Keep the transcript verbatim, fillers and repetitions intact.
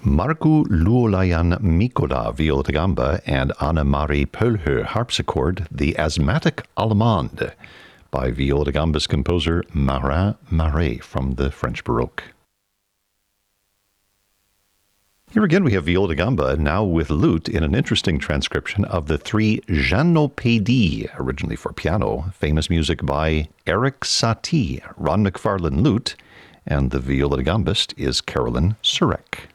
Markku Luolajan Mikkola, viola da gamba, and Anna-Mari Pölhö, harpsichord, The Asthmatic Allemande, by viola da gamba's composer Marin Marais from the French Baroque. Here again we have viola da gamba, now with lute, in an interesting transcription of the three Jeannopaidie, originally for piano, famous music by Erik Satie, Ron McFarlane lute, and the viola da gambist is Carolyn Surek.